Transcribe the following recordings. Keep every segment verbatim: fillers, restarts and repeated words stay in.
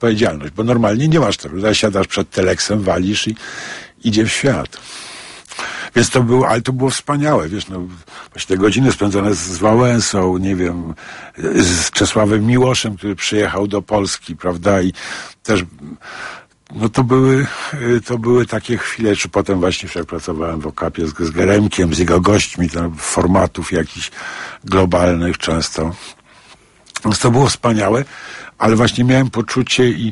odpowiedzialność, bo normalnie nie masz tego. Zasiadasz przed teleksem, walisz i idzie w świat. Więc to było, ale to było wspaniałe, wiesz, no, właśnie te godziny spędzone z, z Wałęsą, nie wiem, z Czesławem Miłoszem, który przyjechał do Polski, prawda, i też, no to były, to były takie chwile, czy potem właśnie jak pracowałem w Okapie z, z Geremkiem, z jego gośćmi, tam, formatów jakichś globalnych często. Więc to było wspaniałe, ale właśnie miałem poczucie i,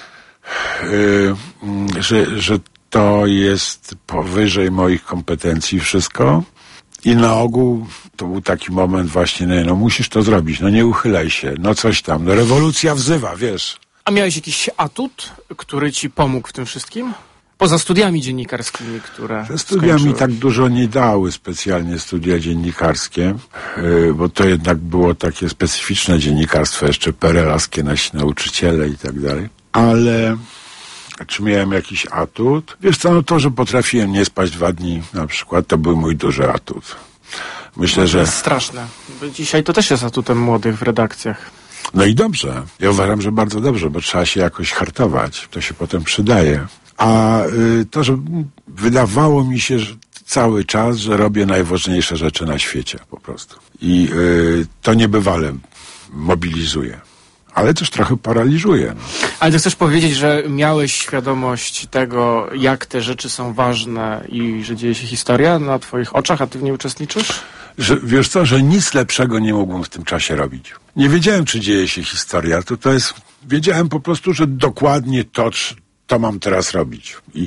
yy, że, że to jest powyżej moich kompetencji wszystko i na ogół to był taki moment właśnie, no, no musisz to zrobić, no nie uchylaj się, no coś tam, no rewolucja wzywa, wiesz. A miałeś jakiś atut, który ci pomógł w tym wszystkim? Poza studiami dziennikarskimi, które Te studia skończyłeś. mi tak dużo nie dały specjalnie, studia dziennikarskie, yy, bo to jednak było takie specyficzne dziennikarstwo, jeszcze perelaskie nasi nauczyciele i tak dalej, ale czy miałem jakiś atut? Wiesz co, no to, że potrafiłem nie spać dwa dni na przykład, to był mój duży atut. Myślę, no to że... jest straszne. Dzisiaj to też jest atutem młodych w redakcjach. No i dobrze. Ja uważam, że bardzo dobrze, bo trzeba się jakoś hartować. To się potem przydaje. A y, to, że wydawało mi się że cały czas, że robię najważniejsze rzeczy na świecie po prostu. I y, to niebywale mobilizuje. Ale też trochę paraliżuje. No. Ale ty chcesz powiedzieć, że miałeś świadomość tego, jak te rzeczy są ważne i że dzieje się historia na twoich oczach, a ty w niej uczestniczysz? Że, wiesz co, że nic lepszego nie mógłbym w tym czasie robić. Nie wiedziałem, czy dzieje się historia. To, to jest, wiedziałem po prostu, że dokładnie to, to mam teraz robić. I,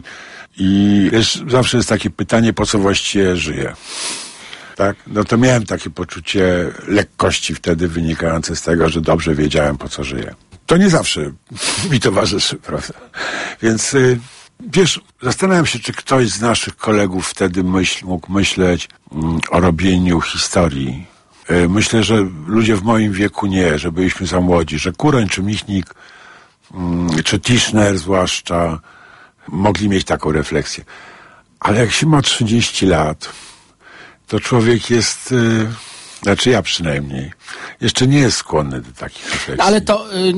i wiesz, zawsze jest takie pytanie, po co właściwie żyję. Tak? No to miałem takie poczucie lekkości wtedy wynikające z tego, że dobrze wiedziałem, po co żyję. To nie zawsze mi towarzyszy, prawda? Więc y, wiesz, zastanawiam się, czy ktoś z naszych kolegów wtedy myśl, mógł myśleć mm, o robieniu historii. Y, myślę, że ludzie w moim wieku nie, że byliśmy za młodzi, że Kuroń czy Michnik, mm, czy Tischner zwłaszcza, mogli mieć taką refleksję. Ale jak się ma trzydzieści lat, to człowiek jest, yy, znaczy ja przynajmniej, jeszcze nie jest skłonny do takich refleksji. Ale to y,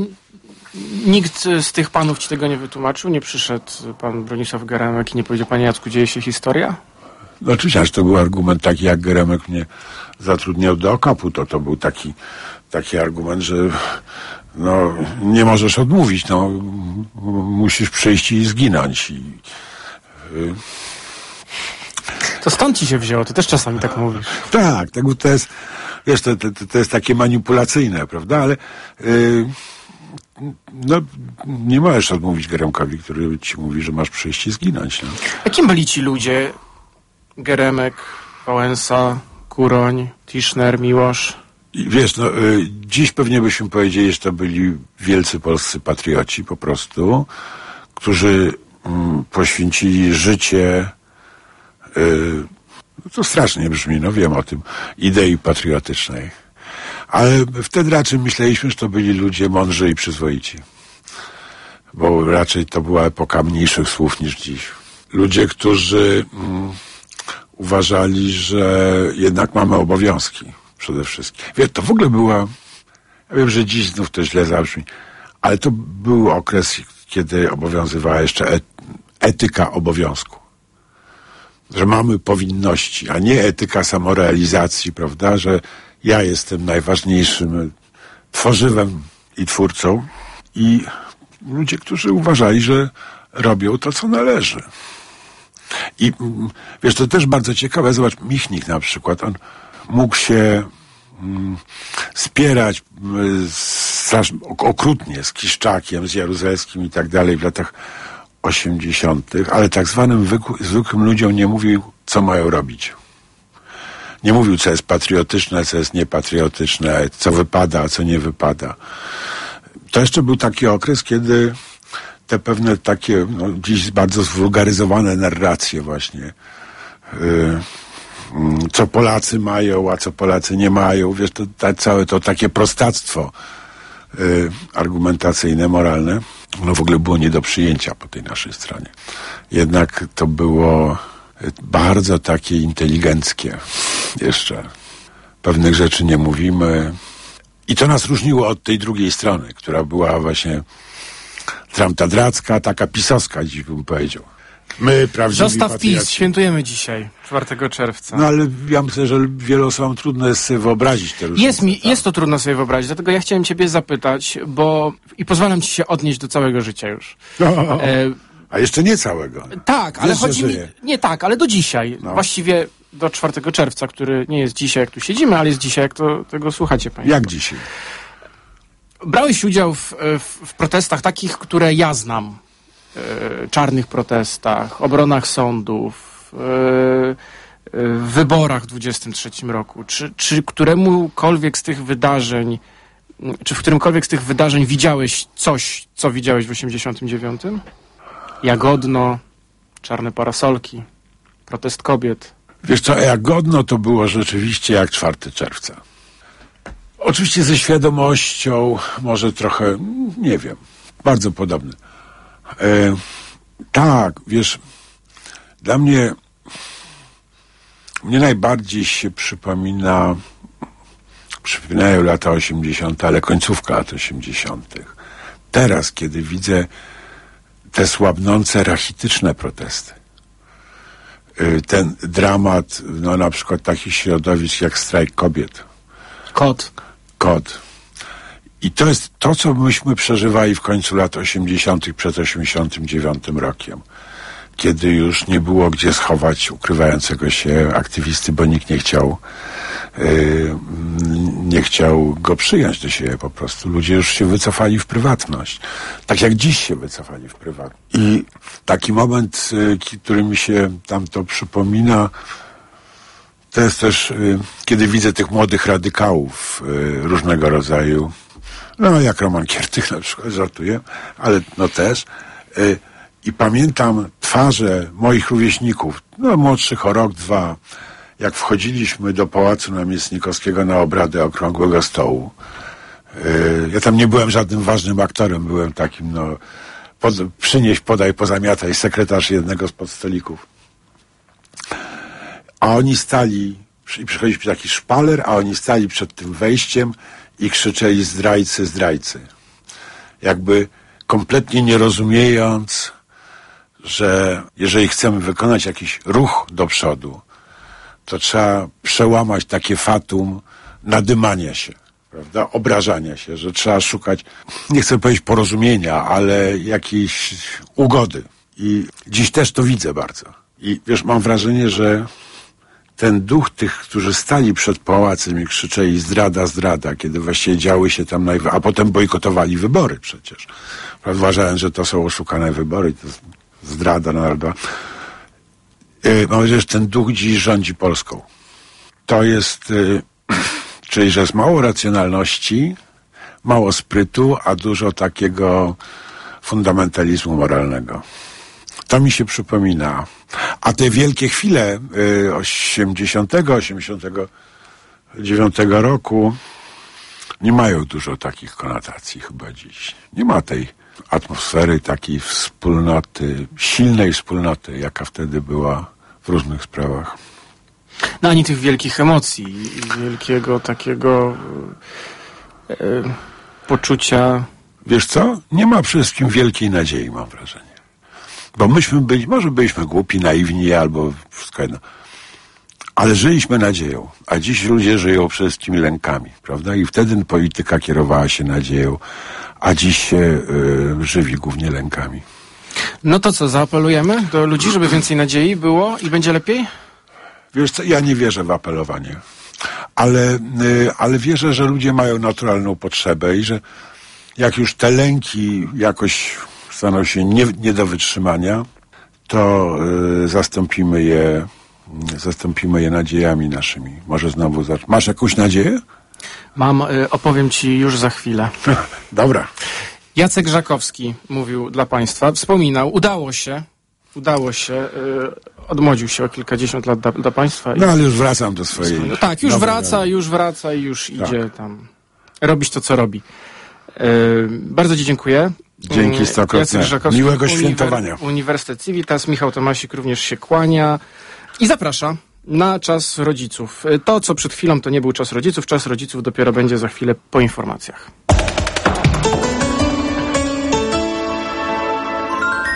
nikt z tych panów ci tego nie wytłumaczył? Nie przyszedł pan Bronisław Geremek i nie powiedział, panie Jacku, dzieje się historia? No oczywiście, aż to był argument taki, jak Geremek mnie zatrudniał do Okapu, to to był taki, taki argument, że no, nie możesz odmówić, no, musisz przyjść i zginąć. I, yy. To stąd ci się wzięło, ty też czasami tak mówisz. Tak, tak, to jest, wiesz, to, to, to jest takie manipulacyjne, prawda, ale yy, no, nie możesz odmówić Geremkowi, który ci mówi, że masz przyjść i zginąć. No. Jakim byli ci ludzie? Geremek, Wałęsa, Kuroń, Tischner, Miłosz? I wiesz, no, yy, dziś pewnie byśmy powiedzieli, że to byli wielcy polscy patrioci po prostu, którzy yy, poświęcili życie. Yy, to strasznie brzmi, no wiem o tym, idei patriotycznej. Ale wtedy raczej myśleliśmy, że to byli ludzie mądrzy i przyzwoici. Bo raczej to była epoka mniejszych słów niż dziś. Ludzie, którzy mm, uważali, że jednak mamy obowiązki przede wszystkim. Wie, to w ogóle była, ja wiem, że dziś znów to źle zabrzmi, ale to był okres, kiedy obowiązywała jeszcze et, etyka obowiązku. Że mamy powinności, a nie etyka samorealizacji, prawda, że ja jestem najważniejszym tworzywem i twórcą i ludzie, którzy uważali, że robią to, co należy. I wiesz, to też bardzo ciekawe, zobacz, Michnik na przykład, on mógł się mm, spierać mm, okrutnie z Kiszczakiem, z Jaruzelskim i tak dalej w latach osiemdziesiątych, ale tak zwanym wyku, zwykłym ludziom nie mówił, co mają robić. Nie mówił, co jest patriotyczne, co jest niepatriotyczne, co wypada, a co nie wypada. To jeszcze był taki okres, kiedy te pewne takie, no, dziś bardzo zwulgaryzowane narracje właśnie, yy, co Polacy mają, a co Polacy nie mają, wiesz, to, to całe to takie prostactwo yy, argumentacyjne, moralne, no w ogóle było nie do przyjęcia po tej naszej stronie. Jednak to było bardzo takie inteligenckie jeszcze. Pewnych rzeczy nie mówimy. I to nas różniło od tej drugiej strony, która była właśnie tramtadracka, taka pisowska, dziś bym powiedział. My, prawdziwi Zostaw patrioci. PiS, świętujemy dzisiaj, czwartego czerwca. No ale ja myślę, że wielu osobom trudno jest sobie wyobrazić te różnice. Jest mi, jest to trudno sobie wyobrazić, dlatego ja chciałem ciebie zapytać, bo i pozwalam ci się odnieść do całego życia już. No, E, a jeszcze nie całego. tak, ale Wiesz, że chodzi mi... żyje. Nie tak, ale do dzisiaj. No. Właściwie do czwartego czerwca, który nie jest dzisiaj, jak tu siedzimy, ale jest dzisiaj, jak to, tego słuchacie państwo. Jak dzisiaj? Brałeś udział w, w, w protestach takich, które ja znam. E, czarnych protestach, obronach sądów, e, e, w wyborach w dwudziestym trzecim roku. Czy, czy któremukolwiek z tych wydarzeń, czy w którymkolwiek z tych wydarzeń widziałeś coś, co widziałeś w osiemdziesiątym dziewiątym? Jagodno, czarne parasolki, protest kobiet. Wiesz co, jak godno to było rzeczywiście jak czwartego czerwca. Oczywiście ze świadomością, może trochę, nie wiem, bardzo podobne. E, tak, wiesz, dla mnie, mnie najbardziej się przypomina, przypominają lata osiemdziesiąte, ale końcówka lat osiemdziesiątych. Teraz, kiedy widzę te słabnące, rachityczne protesty, ten dramat, no na przykład takich środowisk jak strajk kobiet. Kot. Kot. I to jest to, co myśmy przeżywali w końcu lat osiemdziesiątych przed osiemdziesiątym dziewiątym rokiem. Kiedy już nie było gdzie schować ukrywającego się aktywisty, bo nikt nie chciał yy, nie chciał go przyjąć do siebie po prostu. Ludzie już się wycofali w prywatność. Tak jak dziś się wycofali w prywatność. I taki moment, yy, który mi się tam to przypomina, to jest też, yy, kiedy widzę tych młodych radykałów yy, różnego rodzaju, no jak Roman Kiertych na przykład, żartuję, ale no też. Yy, I pamiętam twarze moich rówieśników, no młodszych o rok, dwa, jak wchodziliśmy do Pałacu Namiestnikowskiego na obrady Okrągłego Stołu. Yy, ja tam nie byłem żadnym ważnym aktorem, byłem takim, no, pod, przynieś, podaj, pozamiataj, sekretarz jednego z podstolików. A oni stali, i przychodziliśmy taki szpaler, a oni stali przed tym wejściem i krzyczeli zdrajcy, zdrajcy. Jakby kompletnie nie rozumiejąc, że jeżeli chcemy wykonać jakiś ruch do przodu, to trzeba przełamać takie fatum nadymania się, prawda, obrażania się, że trzeba szukać, nie chcę powiedzieć porozumienia, ale jakiejś ugody. I dziś też to widzę bardzo. I wiesz, mam wrażenie, że ten duch tych, którzy stali przed pałacem i krzyczeli zdrada, zdrada, kiedy właściwie działy się tam najwy... a potem bojkotowali wybory przecież, prawda, uważając, że to są oszukane wybory, to zdrada narodowa. Yy, mam nadzieję, że ten duch dziś rządzi Polską. To jest, yy, czyli że jest mało racjonalności, mało sprytu, a dużo takiego fundamentalizmu moralnego. To mi się przypomina. A te wielkie chwile yy, osiemdziesiątego, osiemdziesiątego dziewiątego roku nie mają dużo takich konotacji chyba dziś. Nie ma tej atmosfery takiej wspólnoty, silnej wspólnoty, jaka wtedy była w różnych sprawach. No ani tych wielkich emocji, wielkiego takiego e, e, poczucia... Wiesz co? Nie ma przede wszystkim wielkiej nadziei, mam wrażenie. Bo myśmy byli, może byliśmy głupi, naiwni, albo wszystko jedno. Ale żyliśmy nadzieją, a dziś ludzie żyją przede wszystkim lękami, prawda? I wtedy polityka kierowała się nadzieją, a dziś się y, żywi głównie lękami. No to co, zaapelujemy do ludzi, żeby więcej nadziei było i będzie lepiej? Wiesz co, ja nie wierzę w apelowanie, ale, y, ale wierzę, że ludzie mają naturalną potrzebę i że jak już te lęki jakoś staną się nie, nie do wytrzymania, to y, zastąpimy je zastąpimy je nadziejami naszymi. Może znowu zacznę. Masz jakąś nadzieję? Mam, y, opowiem ci już za chwilę. Dobra. Jacek Żakowski mówił dla państwa, wspominał, udało się, udało się, y, odmłodził się o kilkadziesiąt lat dla, dla państwa. No ale już wracam do swojej... No, tak, już nowej wraca, rady. już wraca i już Tak. idzie tam robić to, co robi. Y, bardzo ci dziękuję. Dzięki stokrotnie. Jacek Żakowski, Miłego Uniwer- świętowania. Uniwersytet Civitas, Michał Tomasik również się kłania i zaprasza na czas rodziców. To, co przed chwilą, to nie był czas rodziców. Czas rodziców dopiero będzie za chwilę po informacjach.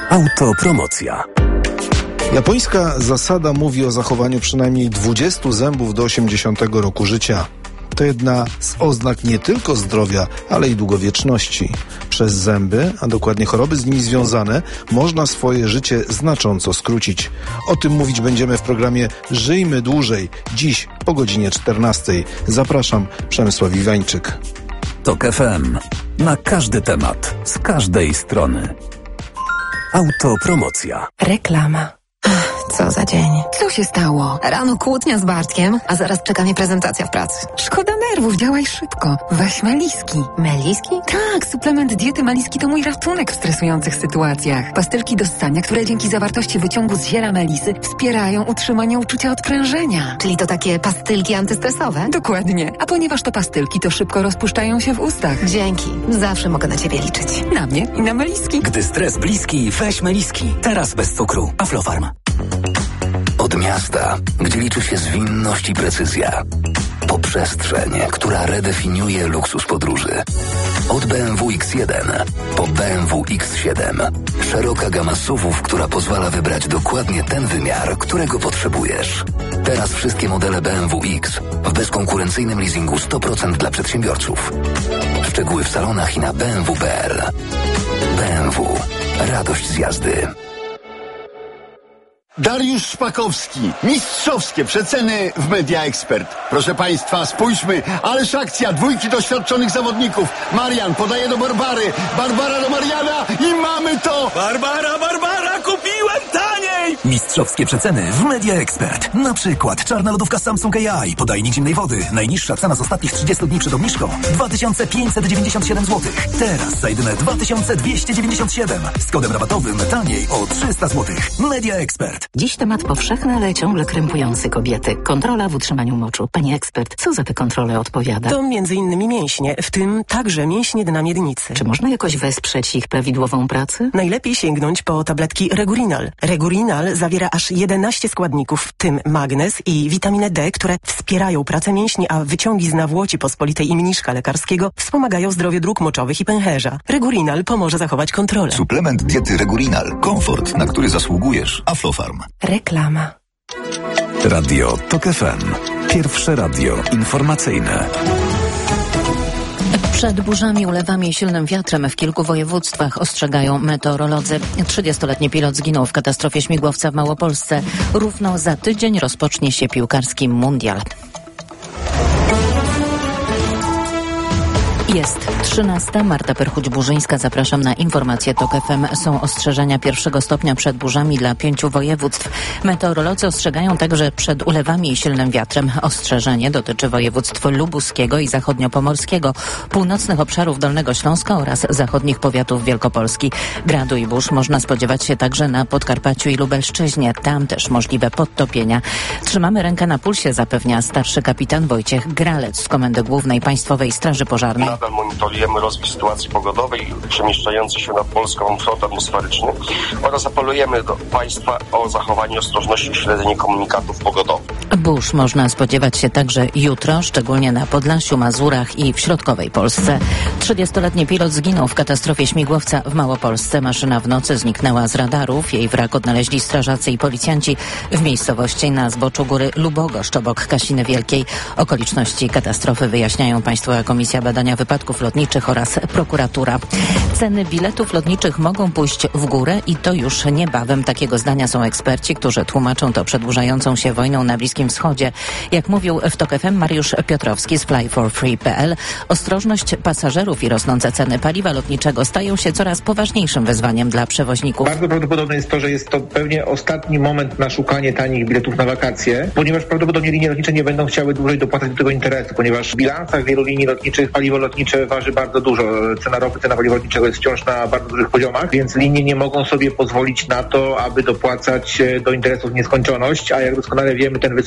Autopromocja. Japońska zasada mówi o zachowaniu przynajmniej dwudziestu zębów do osiemdziesiątego roku życia. To jedna z oznak nie tylko zdrowia, ale i długowieczności. Przez zęby, a dokładnie choroby z nimi związane, można swoje życie znacząco skrócić. O tym mówić będziemy w programie Żyjmy Dłużej. Dziś po godzinie czternastej. Zapraszam, Przemysław Iwańczyk. Tok F M. Na każdy temat, z każdej strony. Autopromocja. Reklama. Co za dzień. Co się stało? Rano kłótnia z Bartkiem, a zaraz czeka mnie prezentacja w pracy. Szkoda nerwów, działaj szybko. Weź Meliski. Meliski? Tak, suplement diety Meliski to mój ratunek w stresujących sytuacjach. Pastylki do ssania, które dzięki zawartości wyciągu z ziela melisy wspierają utrzymanie uczucia odprężenia. Czyli to takie pastylki antystresowe? Dokładnie. A ponieważ to pastylki, to szybko rozpuszczają się w ustach. Dzięki. Zawsze mogę na ciebie liczyć. Na mnie i na Meliski. Gdy stres bliski, weź Meliski. Teraz bez cukru. Aflofarm. Od miasta, gdzie liczy się zwinność i precyzja, po przestrzeń, która redefiniuje luksus podróży. Od B M W X jeden po B M W X siedem. Szeroka gama S U V-ów, która pozwala wybrać dokładnie ten wymiar, którego potrzebujesz. Teraz wszystkie modele B M W X w bezkonkurencyjnym leasingu sto procent dla przedsiębiorców. Szczegóły w salonach i na B M W kropka p l. B M W. Radość z jazdy. Dariusz Szpakowski. Mistrzowskie przeceny w Media Expert. Proszę Państwa, spójrzmy. Ależ akcja. Dwójki doświadczonych zawodników. Marian podaje do Barbary. Barbara do Mariana i mamy to! Barbara, Barbara, kupiłem taniej! Mistrzowskie przeceny w Media Expert. Na przykład czarna lodówka Samsung A I. Podajnik zimnej wody. Najniższa cena z ostatnich trzydziestu dni przed obniżką. dwa tysiące pięćset dziewięćdziesiąt siedem złotych. Teraz za jedyne dwa tysiące dwieście dziewięćdziesiąt siedem. Z kodem rabatowym taniej o trzysta złotych. Media Expert. Dziś temat powszechny, ale ciągle krępujący kobiety. Kontrola w utrzymaniu moczu. Pani ekspert, co za te kontrole odpowiada? To między innymi mięśnie, w tym także mięśnie dna miednicy. Czy można jakoś wesprzeć ich prawidłową pracę? Najlepiej sięgnąć po tabletki Regurinal. Regurinal zawiera aż jedenaście składników, w tym magnez i witaminę D, które wspierają pracę mięśni, a wyciągi z nawłoci pospolitej i mniszka lekarskiego wspomagają zdrowie dróg moczowych i pęcherza. Regurinal pomoże zachować kontrolę. Suplement diety Regurinal. Komfort, na który zasługujesz. Aflofarm. Reklama. Radio Tok F M. Pierwsze radio informacyjne. Przed burzami, ulewami i silnym wiatrem w kilku województwach ostrzegają meteorolodzy. trzydziestoletni pilot zginął w katastrofie śmigłowca w Małopolsce. Równo za tydzień rozpocznie się piłkarski mundial. Jest trzynasta. Marta Perchuć-Burzyńska. Zapraszam na informacje Tok F M. Są ostrzeżenia pierwszego stopnia przed burzami dla pięciu województw. Meteorolodzy ostrzegają także przed ulewami i silnym wiatrem. Ostrzeżenie dotyczy województw lubuskiego i zachodniopomorskiego, północnych obszarów Dolnego Śląska oraz zachodnich powiatów Wielkopolski. Gradu i burz można spodziewać się także na Podkarpaciu i Lubelszczyźnie. Tam też możliwe podtopienia. Trzymamy rękę na pulsie, zapewnia starszy kapitan Wojciech Gralec z Komendy Głównej Państwowej Straży Pożarnej. Nadal monitorujemy rozwój sytuacji pogodowej przemieszczającej się nad Polską front atmosferyczny oraz apelujemy do Państwa o zachowanie ostrożności w śledzeniu komunikatów pogodowych. Burz można spodziewać się także jutro, szczególnie na Podlasiu, Mazurach i w środkowej Polsce. trzydziestoletni pilot zginął w katastrofie śmigłowca w Małopolsce. Maszyna w nocy zniknęła z radarów. Jej wrak odnaleźli strażacy i policjanci w miejscowości na zboczu góry Lubogoszcz obok Kasiny Wielkiej. Okoliczności katastrofy wyjaśniają Państwowa Komisja Badania Wypadków Lotniczych oraz prokuratura. Ceny biletów lotniczych mogą pójść w górę i to już niebawem. Takiego zdania są eksperci, którzy tłumaczą to przedłużającą się wojną na Bliskim Wschodzie. Jak mówił w Tok F M Mariusz Piotrowski z fly for free kropka p l, ostrożność pasażerów i rosnące ceny paliwa lotniczego stają się coraz poważniejszym wyzwaniem dla przewoźników. Bardzo prawdopodobne jest to, że jest to pewnie ostatni moment na szukanie tanich biletów na wakacje, ponieważ prawdopodobnie linie lotnicze nie będą chciały dłużej dopłacać do tego interesu, ponieważ w bilansach wielu linii lotniczych paliwo lotnicze waży bardzo dużo. Cena ropy, cena paliwa lotniczego jest wciąż na bardzo dużych poziomach, więc linie nie mogą sobie pozwolić na to, aby dopłacać do interesów w nieskończoność, a jak doskonale wiemy, ten wysoki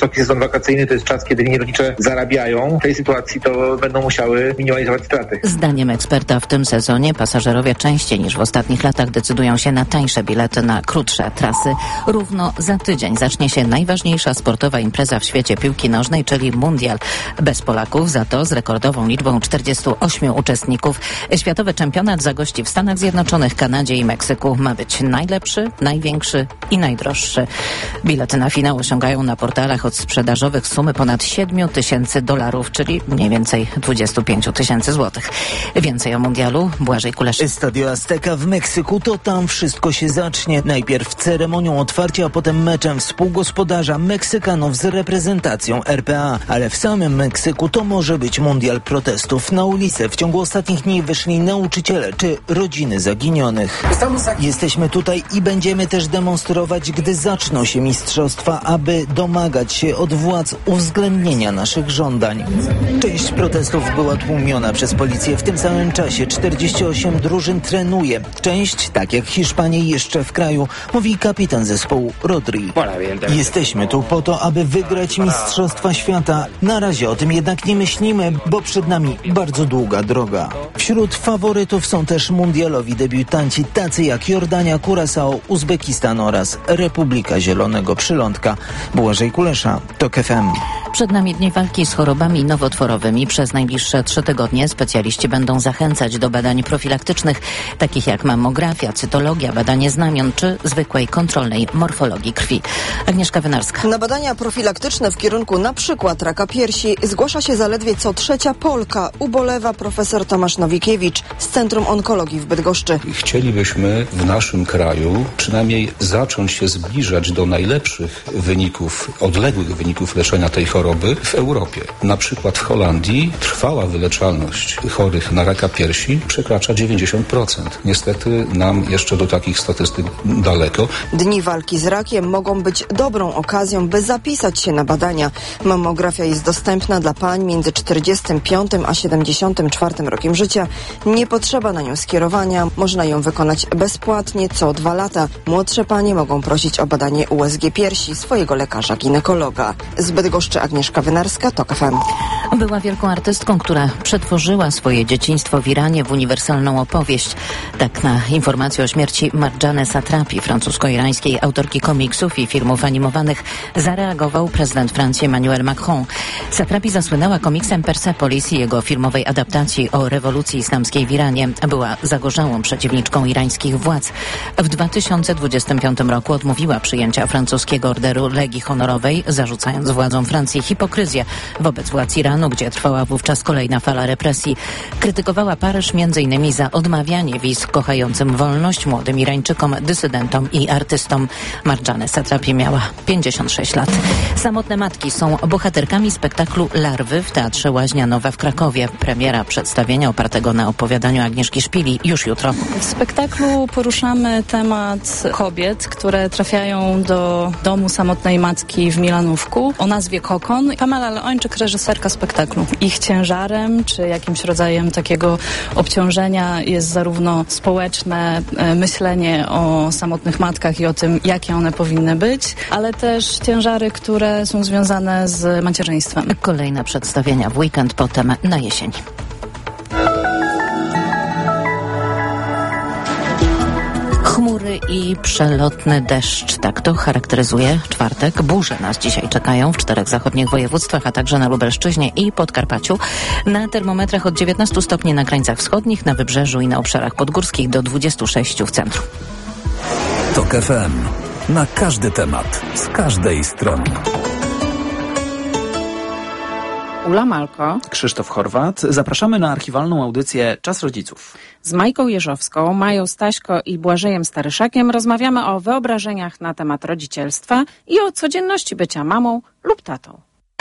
wysoki sezon wakacyjny, to jest czas, kiedy linie lotnicze zarabiają. W tej sytuacji to będą musiały minimalizować straty. Zdaniem eksperta w tym sezonie pasażerowie częściej niż w ostatnich latach decydują się na tańsze bilety na krótsze trasy. Równo za tydzień zacznie się najważniejsza sportowa impreza w świecie piłki nożnej, czyli Mundial. Bez Polaków, za to z rekordową liczbą czterdziestu ośmiu uczestników. Światowy czempionat zagości w Stanach Zjednoczonych, Kanadzie i Meksyku. Ma być najlepszy, największy i najdroższy. Bilety na finał osiągają na portalach odsprzedażowych sumy ponad siedmiu tysięcy dolarów, czyli mniej więcej dwudziestu pięciu tysięcy złotych. Więcej o Mundialu Błażej Kulesz. Estadio Azteca w Meksyku, to tam wszystko się zacznie. Najpierw ceremonią otwarcia, a potem meczem współgospodarza Meksykanów z reprezentacją R P A. Ale w samym Meksyku to może być mundial protestów. Na ulicę w ciągu ostatnich dni wyszli nauczyciele czy rodziny zaginionych. Jesteśmy tutaj i będziemy też demonstrować, gdy zaczną się mistrzostwa, aby domagać się od władz uwzględnienia naszych żądań. Część protestów była tłumiona przez policję. W tym samym czasie czterdzieści osiem drużyn trenuje. Część, tak jak Hiszpanii, jeszcze w kraju, mówi kapitan zespołu Rodri. Jesteśmy tu po to, aby wygrać mistrzostwa świata. Na razie o tym jednak nie myślimy, bo przed nami bardzo długa droga. Wśród faworytów są też mundialowi debiutanci, tacy jak Jordania, Curaçao, Uzbekistan oraz Republika Zielonego Przylądka. Błażej Kulesza, TOK F M. Przed nami dni walki z chorobami nowotworowymi. Przez najbliższe trzy tygodnie specjaliści będą zachęcać do badań profilaktycznych, takich jak mammografia, cytologia, badanie znamion czy zwykłej kontrolnej morfologii krwi. Agnieszka Wynarska. Na badania profilaktyczne w kierunku na przykład raka piersi zgłasza się zaledwie co trzecia Polka, ubolewa profesor Tomasz Nowikiewicz z Centrum Onkologii w Bydgoszczy. Chcielibyśmy w naszym kraju przynajmniej zacząć się zbliżać do najlepszych wyników, odległych wyników leczenia tej choroby w Europie. Na przykład w Holandii trwała wyleczalność chorych na raka piersi przekracza dziewięćdziesiąt procent. Niestety nam jeszcze do takich statystyk daleko. Dni walki z rakiem mogą być dobrą okazją, by zapisać się na badania. Mammografia jest dostępna dla pań między czterdziestym piątym a siedemdziesiątym czwartym rokiem życia. Nie potrzeba na nią skierowania. Można ją wykonać bezpłatnie co dwa lata. Młodsze panie mogą prosić o badanie U S G piersi swojego lekarza ginekologa. Z Bydgoszczy Agnieszka Wynarska, TOK F M. Była wielką artystką, która przetworzyła swoje dzieciństwo w Iranie w uniwersalną opowieść. Tak na informację o śmierci Marjane Satrapi, francusko-irańskiej autorki komiksów i filmów animowanych, zareagował prezydent Francji Emmanuel Macron. Satrapi zasłynęła komiksem Persepolis i jego filmowej adaptacji o rewolucji islamskiej w Iranie. Była zagorzałą przeciwniczką irańskich władz. W dwa tysiące dwudziestym piątym roku odmówiła przyjęcia francuskiego orderu Legii Honorowej, zarzucając władzom Francji hipokryzję wobec władz Iranu, gdzie trwała wówczas kolejna fala represji. Krytykowała Paryż między innymi za odmawianie wiz kochającym wolność młodym Irańczykom, dysydentom i artystom. Marjane Satrapi miała pięćdziesiąt sześć lat. Samotne matki są bohaterkami spektaklu Larwy w Teatrze Łaźnia Nowa w Krakowie. Premiera przedstawienia opartego na opowiadaniu Agnieszki Szpili już jutro. W spektaklu poruszamy temat kobiet, które trafiają do domu samotnej matki w Milanówku o nazwie Kokon. Pamela Leończyk, reżyserka spektaklu. Ich ciężarem, czy jakimś rodzajem takiego obciążenia jest zarówno społeczne e, myślenie o samotnych matkach i o tym, jakie one powinny być, ale też ciężary, które są związane z macierzyństwem. Kolejne przedstawienia w weekend, potem na jesień. Chmury i przelotny deszcz. Tak to charakteryzuje czwartek. Burze nas dzisiaj czekają w czterech zachodnich województwach, a także na Lubelszczyźnie i Podkarpaciu. Na termometrach od dziewiętnastu stopni na krańcach wschodnich, na wybrzeżu i na obszarach podgórskich do dwudziestu sześciu w centrum. TOK F M. Na każdy temat, z każdej strony. Ula Malko, Krzysztof Chorwat. Zapraszamy na archiwalną audycję Czas Rodziców. Z Majką Jeżowską, Mają Staśko i Błażejem Staryszakiem rozmawiamy o wyobrażeniach na temat rodzicielstwa i o codzienności bycia mamą lub tatą.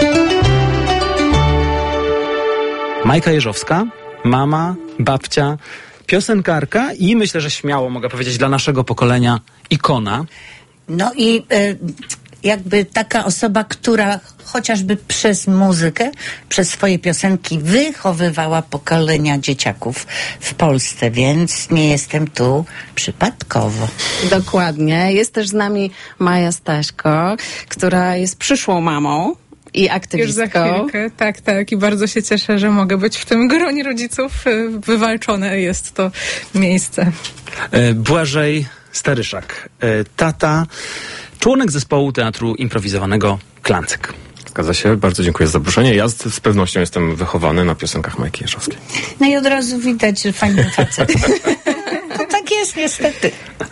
Majka Jeżowska, mama, babcia, piosenkarka i myślę, że śmiało mogę powiedzieć dla naszego pokolenia ikona. No i... Y- jakby taka osoba, która chociażby przez muzykę, przez swoje piosenki wychowywała pokolenia dzieciaków w Polsce, więc nie jestem tu przypadkowo. Dokładnie. Jest też z nami Maja Staśko, która jest przyszłą mamą i aktywistką. Już za chwilkę, tak, tak. I bardzo się cieszę, że mogę być w tym gronie rodziców. Wywalczone jest to miejsce. Błażej Staryszak, tata, członek zespołu teatru improwizowanego Klancyk. Zgadza się, bardzo dziękuję za zaproszenie. Ja z, z pewnością jestem wychowany na piosenkach Majki Jeżowskiej. No i od razu widać, że fajny facet. To tak jest niestety.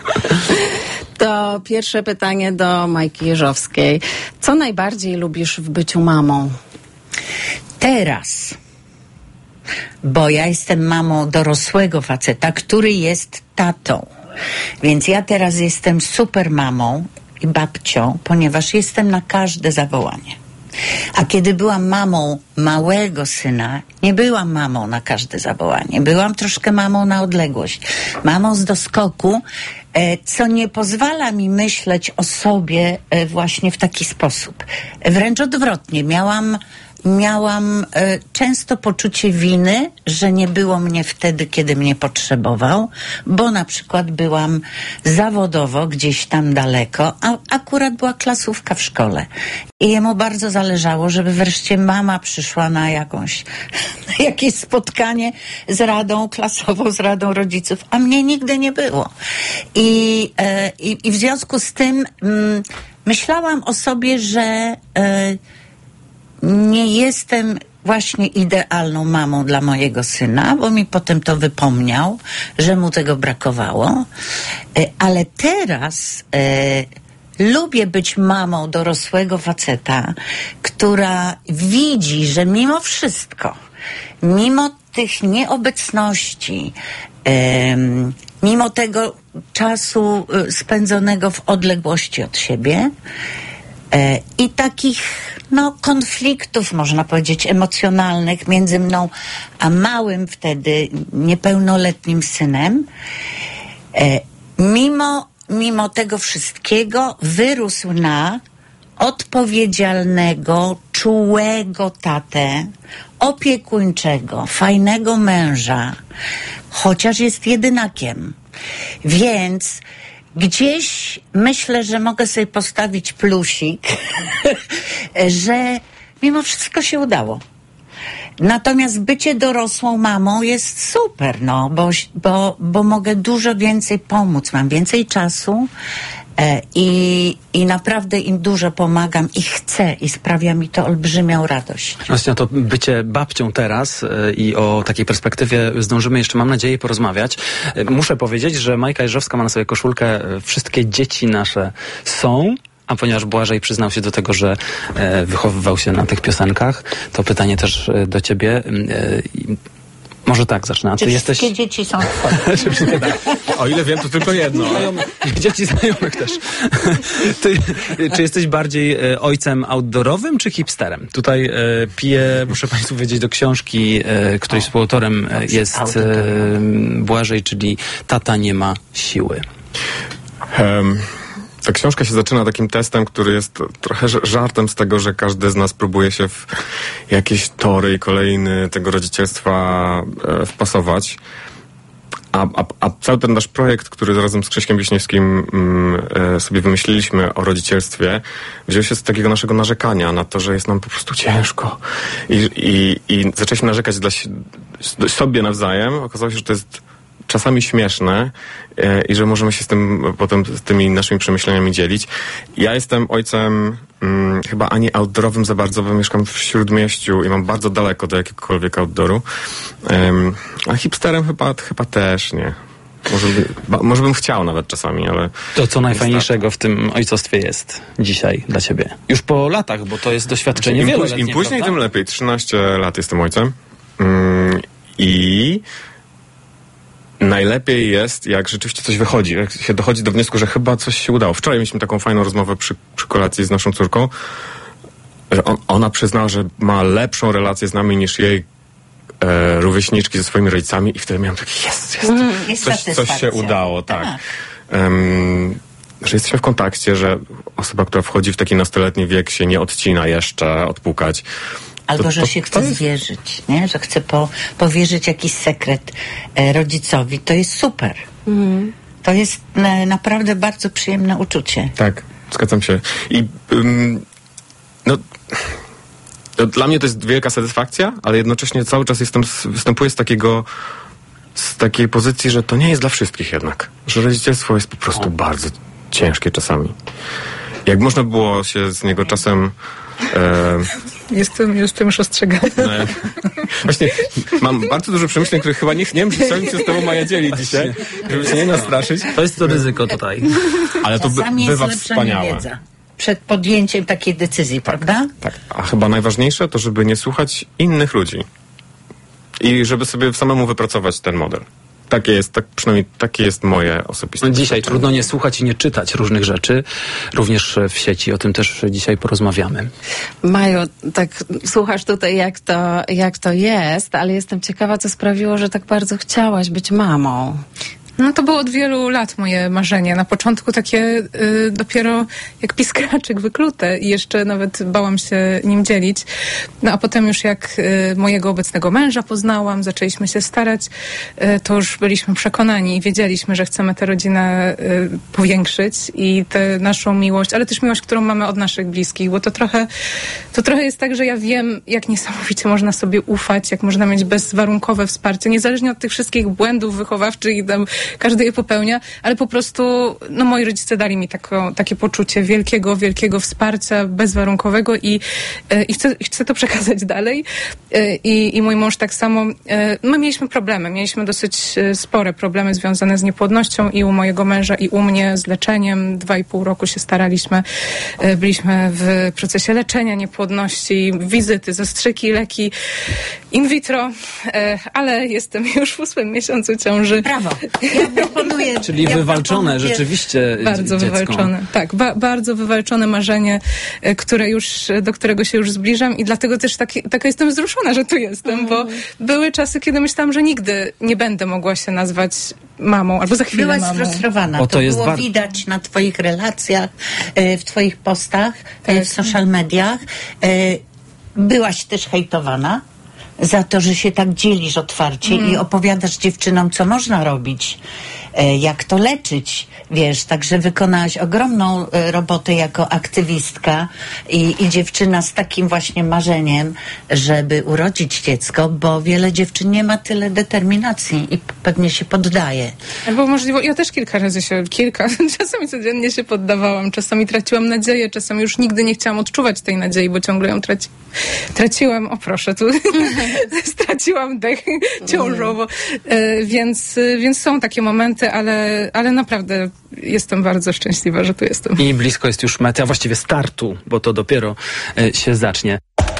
To pierwsze pytanie do Majki Jeżowskiej. Co najbardziej lubisz w byciu mamą? Teraz. Bo ja jestem mamą dorosłego faceta, który jest tatą. Więc ja teraz jestem super mamą i babcią, ponieważ jestem na każde zawołanie. A kiedy byłam mamą małego syna, nie byłam mamą na każde zawołanie. Byłam troszkę mamą na odległość. Mamą z doskoku, co nie pozwala mi myśleć o sobie właśnie w taki sposób. Wręcz odwrotnie. Miałam Miałam e, często poczucie winy, że nie było mnie wtedy, kiedy mnie potrzebował, bo na przykład byłam zawodowo gdzieś tam daleko, a akurat była klasówka w szkole. I jemu bardzo zależało, żeby wreszcie mama przyszła na jakąś, na jakieś spotkanie z radą klasową, z radą rodziców, a mnie nigdy nie było. I, e, i, i w związku z tym mm, myślałam o sobie, że e, nie jestem właśnie idealną mamą dla mojego syna, bo mi potem to wypomniał, że mu tego brakowało. Ale teraz e, lubię być mamą dorosłego faceta, która widzi, że mimo wszystko, mimo tych nieobecności, e, mimo tego czasu spędzonego w odległości od siebie e, i takich no, konfliktów, można powiedzieć, emocjonalnych między mną a małym wtedy niepełnoletnim synem. E, mimo, mimo tego wszystkiego wyrósł na odpowiedzialnego, czułego tatę, opiekuńczego, fajnego męża, chociaż jest jedynakiem. Więc gdzieś myślę, że mogę sobie postawić plusik, że mimo wszystko się udało. Natomiast bycie dorosłą mamą jest super, no, bo, bo, bo mogę dużo więcej pomóc, mam więcej czasu e, i, i naprawdę im dużo pomagam i chcę i sprawia mi to olbrzymią radość. Właśnie o to bycie babcią teraz e, i o takiej perspektywie zdążymy jeszcze, mam nadzieję, porozmawiać. E, muszę powiedzieć, że Majka Jeżowska ma na sobie koszulkę e, wszystkie dzieci nasze są. A ponieważ Błażej przyznał się do tego, że e, wychowywał się na tych piosenkach, to pytanie też e, do ciebie. E, może tak zacznę. A ty Czy jesteś... wszystkie dzieci są twoje? O ile wiem, to tylko jedno. Dzieci znajomych też. Ty, czy jesteś bardziej e, ojcem outdoorowym, czy hipsterem? Tutaj e, piję, muszę państwu powiedzieć, do książki, e, której współautorem e, jest e, Błażej, czyli Tata nie ma siły. Um. Ta książka się zaczyna takim testem, który jest trochę żartem z tego, że każdy z nas próbuje się w jakieś tory i kolejny tego rodzicielstwa e, wpasować. A, a, a cały ten nasz projekt, który razem z Krzyśkiem Wiśniewskim mm, e, sobie wymyśliliśmy o rodzicielstwie, wziął się z takiego naszego narzekania na to, że jest nam po prostu ciężko. I, i, i zaczęliśmy narzekać dla si- sobie nawzajem. Okazało się, że to jest czasami śmieszne e, i że możemy się z tym potem z tymi naszymi przemyśleniami dzielić. Ja jestem ojcem mm, chyba ani outdoorowym za bardzo, bo mieszkam w Śródmieściu i mam bardzo daleko do jakiegokolwiek outdooru. Um, a hipsterem chyba, chyba też nie. Może, by, ba, może bym chciał nawet czasami, ale... To co najfajniejszego w tym ojcostwie jest dzisiaj dla ciebie? Już po latach, bo to jest doświadczenie znaczy, im, wieloletnie, Im później, prawda? tym lepiej. trzynaście lat jestem ojcem. Mm, I... Najlepiej jest, jak rzeczywiście coś wychodzi, jak się dochodzi do wniosku, że chyba coś się udało. Wczoraj mieliśmy taką fajną rozmowę przy, przy kolacji z naszą córką, że on, ona przyznała, że ma lepszą relację z nami niż jej e, rówieśniczki ze swoimi rodzicami i wtedy miałem taki, jest, jest, Mm, jest coś, coś się udało, tak. Um, że jesteśmy w kontakcie, że osoba, która wchodzi w taki nastoletni wiek, się nie odcina jeszcze, odpukać. Albo, to, że to, się to chce jest... zwierzyć, nie? Że chce po, powierzyć jakiś sekret e, rodzicowi. To jest super. Mhm. To jest e, naprawdę bardzo przyjemne uczucie. Tak, zgadzam się. I ym, no, to dla mnie to jest wielka satysfakcja, ale jednocześnie cały czas jestem, występuję z takiego z takiej pozycji, że to nie jest dla wszystkich jednak. Że rodzicielstwo jest po prostu bardzo ciężkie czasami. Jak można było się z niego czasem e, Jestem, jestem już ostrzegana. No, właśnie, mam bardzo dużo przemyśleń, których chyba nie, nie wiem, czy chciałbym się z tobą Maja dzielić dzisiaj, żeby się nie nastraszyć. To jest to ryzyko tutaj. Ale to by, bywa wspaniałe. Wiedza przed podjęciem takiej decyzji, prawda? Tak, a chyba najważniejsze to, żeby nie słuchać innych ludzi i żeby sobie samemu wypracować ten model. Takie jest, tak, przynajmniej takie jest moje osobiste. No dzisiaj trudno nie słuchać i nie czytać różnych rzeczy, również w sieci. O tym też dzisiaj porozmawiamy. Maju, tak słuchasz tutaj, jak to, jak to jest, ale jestem ciekawa, co sprawiło, że tak bardzo chciałaś być mamą. No to było od wielu lat moje marzenie. Na początku takie y, dopiero jak piskraczek wyklute i jeszcze nawet bałam się nim dzielić. No a potem już jak y, mojego obecnego męża poznałam, zaczęliśmy się starać, y, to już byliśmy przekonani i wiedzieliśmy, że chcemy tę rodzinę y, powiększyć i tę naszą miłość, ale też miłość, którą mamy od naszych bliskich, bo to trochę, to trochę jest tak, że ja wiem, jak niesamowicie można sobie ufać, jak można mieć bezwarunkowe wsparcie, niezależnie od tych wszystkich błędów wychowawczych i tam każdy je popełnia, ale po prostu no moi rodzice dali mi tako, takie poczucie wielkiego, wielkiego wsparcia bezwarunkowego i, i, chcę, i chcę to przekazać dalej. I, i mój mąż tak samo. My mieliśmy problemy, mieliśmy dosyć spore problemy związane z niepłodnością i u mojego męża i u mnie z leczeniem. Dwa i pół roku się staraliśmy. Byliśmy w procesie leczenia niepłodności, wizyty, zastrzyki, leki in vitro, ale jestem już w ósmym miesiącu ciąży. Brawo! Ja proponuję... Czyli ja wywalczone proponuję... rzeczywiście Bardzo dziecko. wywalczone. Tak, ba- bardzo wywalczone marzenie, które już, do którego się już zbliżam i dlatego też taki, taka jestem wzruszona, że tu jestem, mm. bo były czasy, kiedy myślałam, że nigdy nie będę mogła się nazwać mamą, albo za chwilę Byłaś mamą. sfrustrowana. O, to, to jest było bar- widać na twoich relacjach, w twoich postach, tak. w social mediach. Byłaś też hejtowana za to, że się tak dzielisz otwarcie mm. i opowiadasz dziewczynom, co można robić, jak to leczyć, wiesz, także wykonałaś ogromną robotę jako aktywistka i, i dziewczyna z takim właśnie marzeniem, żeby urodzić dziecko, bo wiele dziewczyn nie ma tyle determinacji i pewnie się poddaje. Albo możliwe, ja też kilka razy się, kilka, czasami codziennie się poddawałam, czasami traciłam nadzieję, czasami już nigdy nie chciałam odczuwać tej nadziei, bo ciągle ją traci, traciłam, o proszę, tu straciłam dech ciążowo, e, więc, więc są takie momenty, ale, ale naprawdę jestem bardzo szczęśliwa, że tu jestem. I blisko jest już mety, a właściwie startu, bo to dopiero e, się zacznie.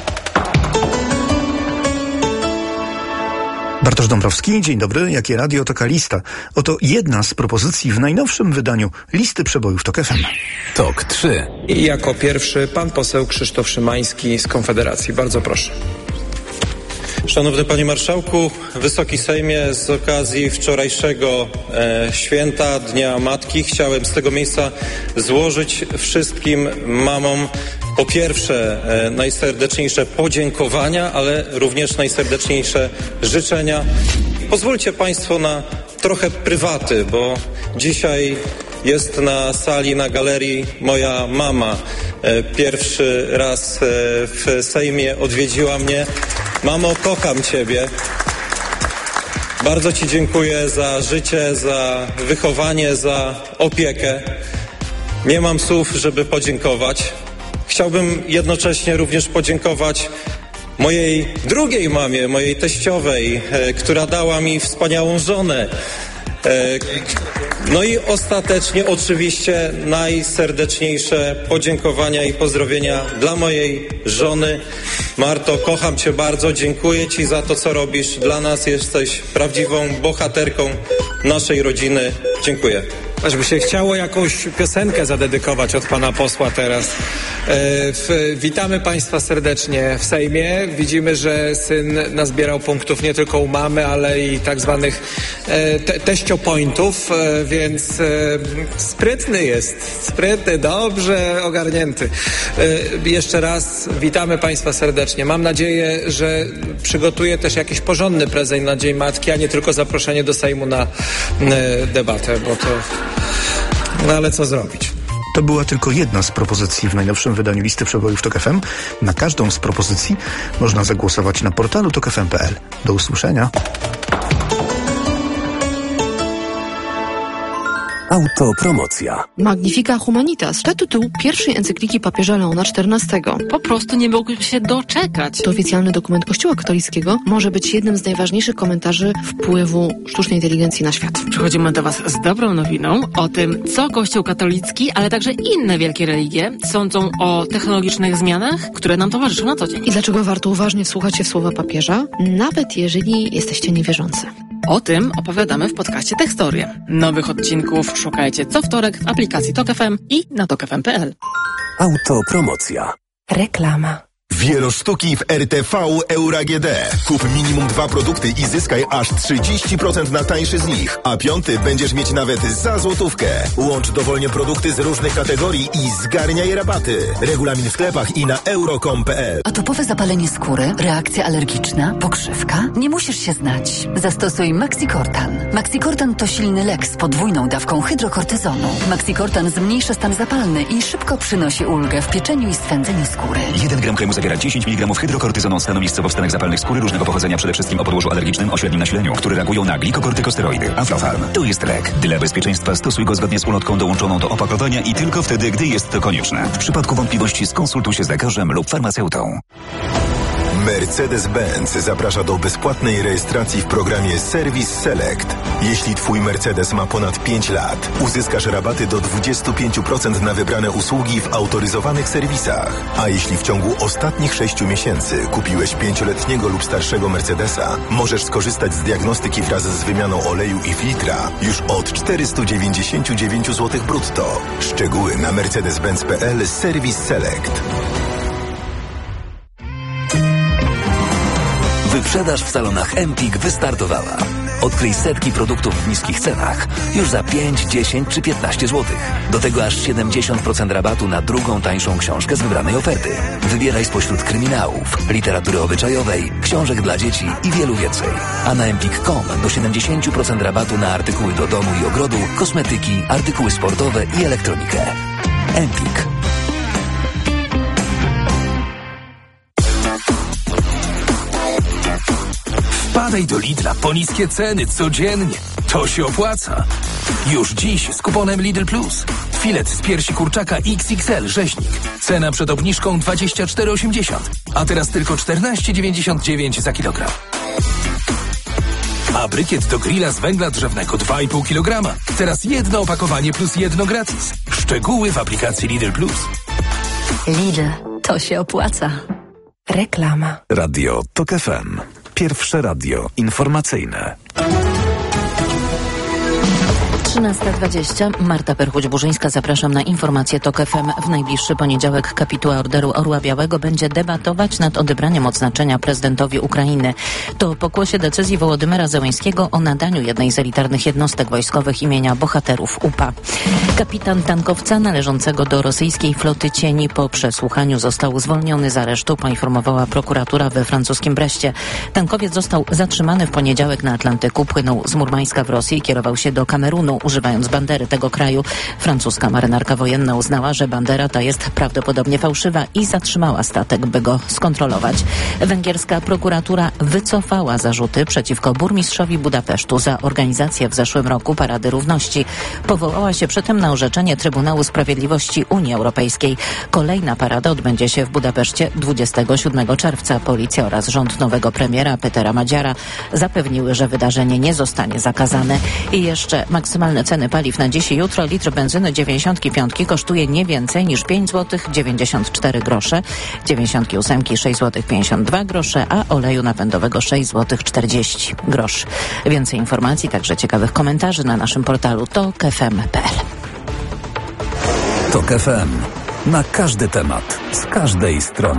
Bartosz Dąbrowski, dzień dobry. Jakie radio, taka lista. Oto jedna z propozycji w najnowszym wydaniu listy przebojów Tok F M. Tok trzy. I jako pierwszy pan poseł Krzysztof Szymański z Konfederacji. Bardzo proszę. Szanowny Panie Marszałku, Wysoki Sejmie, z okazji wczorajszego e, święta Dnia Matki chciałem z tego miejsca złożyć wszystkim mamom po pierwsze e, najserdeczniejsze podziękowania, ale również najserdeczniejsze życzenia. Pozwólcie Państwo na trochę prywaty, bo dzisiaj jest na sali, na galerii moja mama. E, pierwszy raz e, w Sejmie odwiedziła mnie. Mamo, kocham Ciebie. Bardzo Ci dziękuję za życie, za wychowanie, za opiekę. Nie mam słów, żeby podziękować. Chciałbym jednocześnie również podziękować mojej drugiej mamie, mojej teściowej, e, która dała mi wspaniałą żonę. E, no i ostatecznie oczywiście najserdeczniejsze podziękowania i pozdrowienia dla mojej żony. Marto, kocham Cię bardzo, dziękuję Ci za to, co robisz. Dla nas jesteś prawdziwą bohaterką naszej rodziny. Dziękuję. Aż by się chciało jakąś piosenkę zadedykować od pana posła teraz. E, w, witamy państwa serdecznie w Sejmie. Widzimy, że syn nazbierał punktów nie tylko u mamy, ale i tak zwanych e, te, teściopointów, e, więc e, sprytny jest. Sprytny, dobrze ogarnięty. E, jeszcze raz witamy państwa serdecznie. Mam nadzieję, że przygotuje też jakiś porządny prezent na Dzień Matki, a nie tylko zaproszenie do Sejmu na e, debatę, bo to... No ale co zrobić? To była tylko jedna z propozycji w najnowszym wydaniu listy przebojów Tok F M. Na każdą z propozycji można zagłosować na portalu tok f m kropka p l. Do usłyszenia. Autopromocja. Magnifica Humanitas to tytuł pierwszej encykliki papieża Leona czternastego. Po prostu nie mógł się doczekać. To oficjalny dokument Kościoła katolickiego, może być jednym z najważniejszych komentarzy wpływu sztucznej inteligencji na świat. Przychodzimy do Was z dobrą nowiną o tym, co Kościół katolicki, ale także inne wielkie religie sądzą o technologicznych zmianach, które nam towarzyszą na co dzień. I dlaczego warto uważnie wsłuchać się w słowa papieża, nawet jeżeli jesteście niewierzący. O tym opowiadamy w podcaście Tekstorie. Nowych odcinków szukajcie co wtorek w aplikacji Tok F M i na tok f m kropka p l. Autopromocja. Reklama. Wielosztuki w R T V Euro A G D. Kup minimum dwa produkty i zyskaj aż trzydzieści procent na tańszy z nich, a piąty będziesz mieć nawet za złotówkę. Łącz dowolnie produkty z różnych kategorii i zgarniaj rabaty. Regulamin w sklepach i na euro kropka com kropka p l. Atopowe zapalenie skóry, reakcja alergiczna, pokrzywka? Nie musisz się znać. Zastosuj Maxicortan. Maxicortan to silny lek z podwójną dawką hydrokortyzonu. Maxicortan zmniejsza stan zapalny i szybko przynosi ulgę w pieczeniu i swędzeniu skóry. jeden gram kremu zawiera dziesięć miligramów hydrokortyzonu, stanu miejscowo w stanach zapalnych skóry różnego pochodzenia, przede wszystkim o podłożu alergicznym o średnim nasileniu, które reagują na glikokortykosteroidy. Aflofarm. To jest lek. Dla bezpieczeństwa stosuj go zgodnie z ulotką dołączoną do opakowania i tylko wtedy, gdy jest to konieczne. W przypadku wątpliwości skonsultuj się z lekarzem lub farmaceutą. Mercedes-Benz zaprasza do bezpłatnej rejestracji w programie Service Select. Jeśli Twój Mercedes ma ponad pięć lat, uzyskasz rabaty do dwadzieścia pięć procent na wybrane usługi w autoryzowanych serwisach. A jeśli w ciągu ostatnich sześciu miesięcy kupiłeś pięcioletniego lub starszego Mercedesa, możesz skorzystać z diagnostyki wraz z wymianą oleju i filtra już od czterysta dziewięćdziesiąt dziewięć złotych brutto. Szczegóły na mercedes benz kropka p l Service Select. Wyprzedaż w salonach Empik wystartowała. Odkryj setki produktów w niskich cenach już za pięć, dziesięć czy piętnaście złotych. Do tego aż siedemdziesiąt procent rabatu na drugą tańszą książkę z wybranej oferty. Wybieraj spośród kryminałów, literatury obyczajowej, książek dla dzieci i wielu więcej. A na empik kropka com do siedemdziesiąt procent rabatu na artykuły do domu i ogrodu, kosmetyki, artykuły sportowe i elektronikę. Empik. Wpadaj do Lidla po niskie ceny codziennie. To się opłaca. Już dziś z kuponem Lidl Plus. Filet z piersi kurczaka X X L rzeźnik. Cena przed obniżką dwadzieścia cztery osiemdziesiąt, a teraz tylko czternaście dziewięćdziesiąt dziewięć za kilogram. A brykiet do grilla z węgla drzewnego dwa i pół kilograma. Teraz jedno opakowanie plus jedno gratis. Szczegóły w aplikacji Lidl Plus. Lidl, to się opłaca. Reklama. Radio Tok F M. Pierwsze radio informacyjne. trzynasta dwadzieścia. Marta Perchuć-Burzyńska, zapraszam na informację Tok F M. W najbliższy poniedziałek kapituła Orderu Orła Białego będzie debatować nad odebraniem odznaczenia prezydentowi Ukrainy. To pokłosie decyzji Wołodymyra Zełenskiego o nadaniu jednej z elitarnych jednostek wojskowych imienia bohaterów U P A. Kapitan tankowca należącego do rosyjskiej floty cieni po przesłuchaniu został zwolniony z aresztu, poinformowała prokuratura we francuskim Breście. Tankowiec został zatrzymany w poniedziałek na Atlantyku, płynął z Murmańska w Rosji i kierował się do Kamerunu, używając bandery tego kraju. Francuska marynarka wojenna uznała, że bandera ta jest prawdopodobnie fałszywa i zatrzymała statek, by go skontrolować. Węgierska prokuratura wycofała zarzuty przeciwko burmistrzowi Budapesztu za organizację w zeszłym roku Parady Równości. Powołała się przy tym na orzeczenie Trybunału Sprawiedliwości Unii Europejskiej. Kolejna parada odbędzie się w Budapeszcie dwudziestego siódmego czerwca. Policja oraz rząd nowego premiera Petera Madziara zapewniły, że wydarzenie nie zostanie zakazane. I jeszcze maksymalnie Aktualne ceny paliw na dziś i jutro. Litr benzyny dziewięćdziesiątki piątki kosztuje nie więcej niż pięć złotych dziewięćdziesiąt cztery grosze, dziewięćdziesiątki ósemki sześć złotych pięćdziesiąt dwa grosze, a oleju napędowego sześć złotych czterdzieści groszy. Więcej informacji, także ciekawych komentarzy na naszym portalu tok f m kropka p l. Tok F M. Na każdy temat, z każdej strony.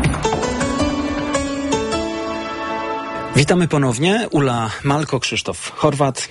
Witamy ponownie. Ula Malko, Krzysztof Horwat.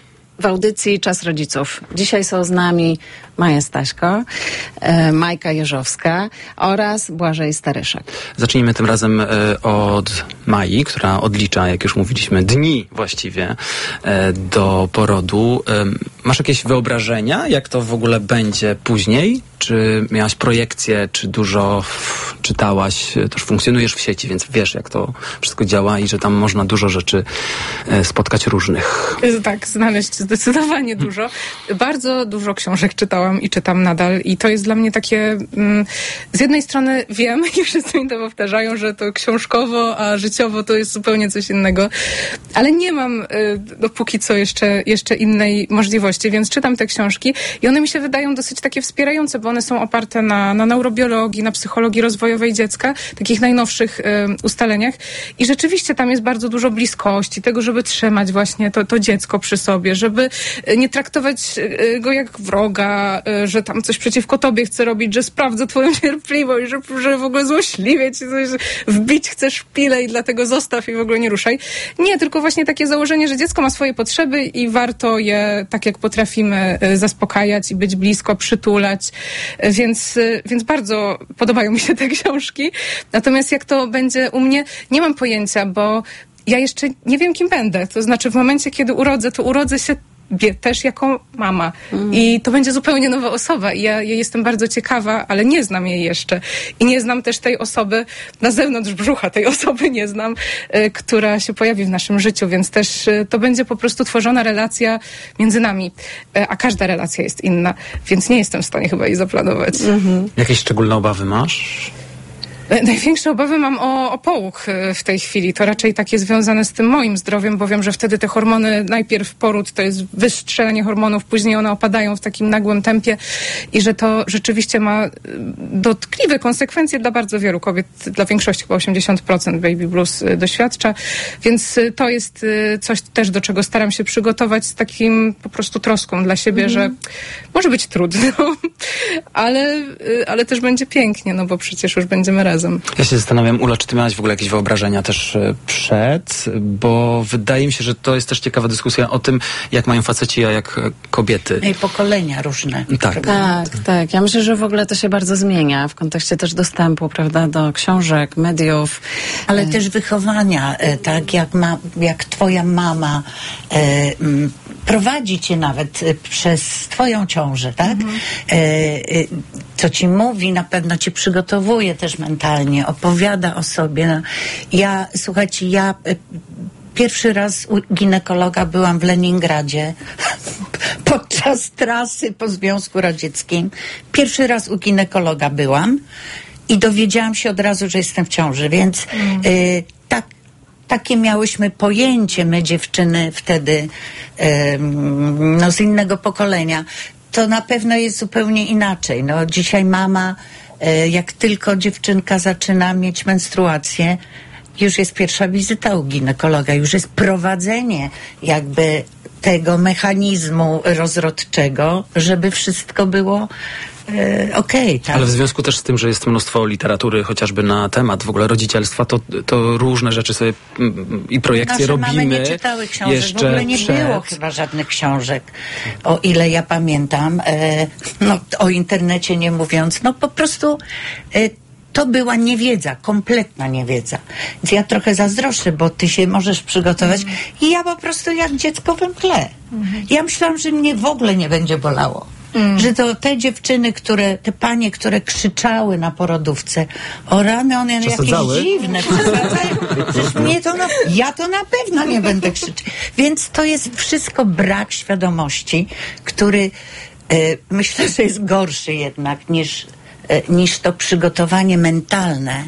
W audycji Czas Rodziców. Dzisiaj są z nami Maja Staśko, e, Majka Jeżowska oraz Błażej Staryszak. Zacznijmy tym razem e, od Mai, która odlicza, jak już mówiliśmy, dni właściwie e, do porodu. E, masz jakieś wyobrażenia, jak to w ogóle będzie później? Czy miałaś projekcję, czy dużo f, czytałaś? Też funkcjonujesz w sieci, więc wiesz, jak to wszystko działa i że tam można dużo rzeczy e, spotkać różnych. Tak, znaleźć zdecydowanie dużo. Bardzo dużo książek czytałam i czytam nadal i to jest dla mnie takie, mm, z jednej strony wiem i wszyscy mi to powtarzają, że to książkowo, a życiowo to jest zupełnie coś innego, ale nie mam y, dopóki co jeszcze, jeszcze innej możliwości, więc czytam te książki i one mi się wydają dosyć takie wspierające, bo one są oparte na, na neurobiologii, na psychologii rozwojowej dziecka, takich najnowszych y, ustaleniach i rzeczywiście tam jest bardzo dużo bliskości, tego, żeby trzymać właśnie to, to dziecko przy sobie, żeby nie traktować go jak wroga, że tam coś przeciwko tobie chce robić, że sprawdza twoją cierpliwość, że, że w ogóle złośliwie ci coś wbić chce szpilę i dlatego zostaw i w ogóle nie ruszaj. Nie, tylko właśnie takie założenie, że dziecko ma swoje potrzeby i warto je tak jak potrafimy zaspokajać i być blisko, przytulać. Więc, więc bardzo podobają mi się te książki. Natomiast jak to będzie u mnie, nie mam pojęcia, bo ja jeszcze nie wiem, kim będę. To znaczy w momencie, kiedy urodzę, to urodzę się też jako mama. Mm. I to będzie zupełnie nowa osoba. I ja, ja jestem bardzo ciekawa, ale nie znam jej jeszcze. I nie znam też tej osoby, na zewnątrz brzucha tej osoby nie znam, y, która się pojawi w naszym życiu, więc też y, to będzie po prostu tworzona relacja między nami. Y, a każda relacja jest inna, więc nie jestem w stanie chyba jej zaplanować. Mm-hmm. Jakieś szczególne obawy masz? Największe obawy mam o, o połóg w tej chwili. To raczej takie związane z tym moim zdrowiem, bo wiem, że wtedy te hormony, najpierw poród to jest wystrzelenie hormonów, później one opadają w takim nagłym tempie i że to rzeczywiście ma dotkliwe konsekwencje dla bardzo wielu kobiet, dla większości, chyba osiemdziesiąt procent baby blues doświadcza, więc to jest coś też, do czego staram się przygotować z takim po prostu troską dla siebie, mm-hmm. że może być trudno, ale, ale też będzie pięknie, no bo przecież już będziemy razem. Ja się zastanawiam, Ula, czy ty miałaś w ogóle jakieś wyobrażenia też przed, bo wydaje mi się, że to jest też ciekawa dyskusja o tym, jak mają faceci, a jak kobiety. I pokolenia różne. Tak. Tak, tak. Ja myślę, że w ogóle to się bardzo zmienia w kontekście też dostępu, prawda, do książek, mediów. Ale też wychowania, tak, jak, ma, jak twoja mama e, m, prowadzi cię nawet przez twoją ciążę, tak? Mhm. E, e, co ci mówi, na pewno cię przygotowuje też mentalnie, opowiada o sobie. No, ja, słuchajcie, ja y, pierwszy raz u ginekologa byłam w Leningradzie podczas trasy po Związku Radzieckim. Pierwszy raz u ginekologa byłam i dowiedziałam się od razu, że jestem w ciąży, więc mm. y, tak takie miałyśmy pojęcie, my dziewczyny wtedy y, no, z innego pokolenia. To na pewno jest zupełnie inaczej. No, dzisiaj mama, jak tylko dziewczynka zaczyna mieć menstruację, już jest pierwsza wizyta u ginekologa, już jest prowadzenie jakby tego mechanizmu rozrodczego, żeby wszystko było e, okej. Okay, tak? Ale w związku też z tym, że jest mnóstwo literatury chociażby na temat w ogóle rodzicielstwa, to, to różne rzeczy sobie i projekcje Nasze robimy. Mamy nie czytały książek, jeszcze w ogóle nie przed... było chyba żadnych książek, o ile ja pamiętam. E, no, o internecie nie mówiąc, no po prostu e, to była niewiedza, kompletna niewiedza. Więc ja trochę zazdroszczę, bo ty się możesz przygotować mm. i ja po prostu jak dziecko we mgle. Mm. Ja myślałam, że mnie w ogóle nie będzie bolało. Mm. Że to te dziewczyny, które, te panie, które krzyczały na porodówce, o rany, one jakieś dziwne. Przecież mnie to na, ja to na pewno nie będę krzyczeć. Więc to jest wszystko brak świadomości, który e, myślę, że jest gorszy jednak niż niż to przygotowanie mentalne,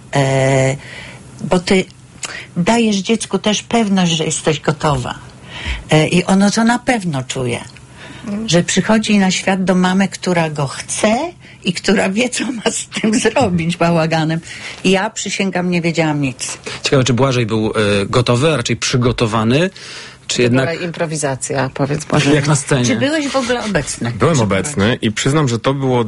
e, bo ty dajesz dziecku też pewność, że jesteś gotowa e, i ono to na pewno czuje. że przychodzi na świat do mamy, która go chce i która wie, co ma z tym zrobić, bałaganem. I ja przysięgam, nie wiedziałam nic. Ciekawe, czy Błażej był y, gotowy, a raczej przygotowany, czy jednak... Była improwizacja, powiedz Błażej. Jak na scenie. Czy byłeś w ogóle obecny? Byłem obecny i przyznam, że to było...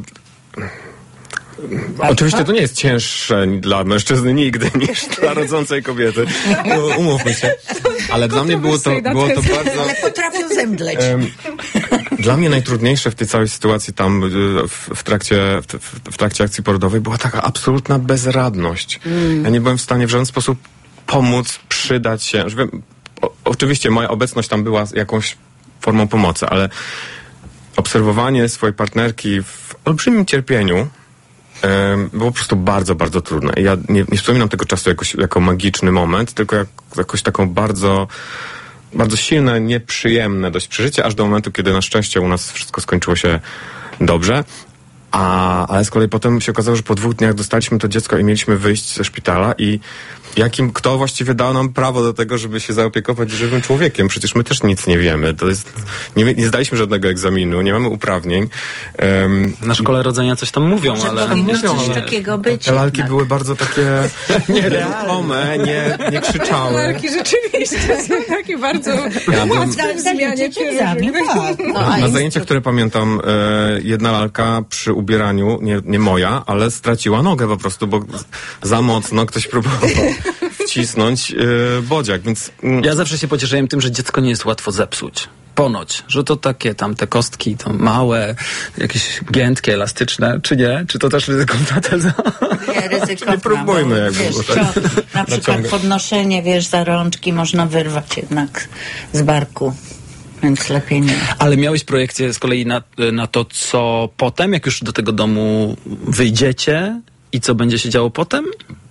Bardzo? Oczywiście to nie jest cięższe dla mężczyzny nigdy niż dla rodzącej kobiety. No, umówmy się. Ale dla mnie było to, było to bardzo... Ale potrafią zemdleć. Um, dla mnie najtrudniejsze w tej całej sytuacji tam w, w, trakcie, w, w trakcie akcji porodowej była taka absolutna bezradność. Mm. Ja nie byłem w stanie w żaden sposób pomóc, przydać się. Że wiem, o, oczywiście moja obecność tam była jakąś formą pomocy, ale obserwowanie swojej partnerki w olbrzymim cierpieniu było po prostu bardzo, bardzo trudne. Ja nie, nie wspominam tego czasu jakoś, jako magiczny moment, tylko jak, jakoś taką bardzo, bardzo silne, nieprzyjemne dość przeżycie, aż do momentu, kiedy na szczęście u nas wszystko skończyło się dobrze. A, ale z kolei potem się okazało, że po dwóch dniach dostaliśmy to dziecko i mieliśmy wyjść ze szpitala i jakim, kto właściwie dał nam prawo do tego, żeby się zaopiekować żywym człowiekiem? Przecież my też nic nie wiemy. To jest, nie, nie zdaliśmy żadnego egzaminu, nie mamy uprawnień. Um, Na szkole rodzenia coś tam mówią, że ale... powinno mówią, coś ale takiego być. Te lalki jednak. były bardzo takie nieruchome, nie, nie krzyczały. Lalki rzeczywiście są takie bardzo... Ja byłem, w zmianie egzamin, tak. No, a na jest- zajęciach, które pamiętam, e, jedna lalka przy ubieraniu, nie, nie moja, ale straciła nogę po prostu, bo za mocno ktoś próbował wcisnąć e, bodziak, więc... Mm, Ja zawsze się pocieszyłem tym, że dziecko nie jest łatwo zepsuć. Ponoć, że to takie tam te kostki, to małe, jakieś giętkie, elastyczne, czy nie? Czy to też ryzykowna teza? Nie, ryzykowna. Nie próbujmy, bo, jak wiesz, było, tak? co, na przykład Naciągać. podnoszenie, wiesz, za rączki można wyrwać jednak z barku. Więc lepiej nie. Ale miałeś projekcję z kolei na, na to, co potem, jak już do tego domu wyjdziecie i co będzie się działo potem?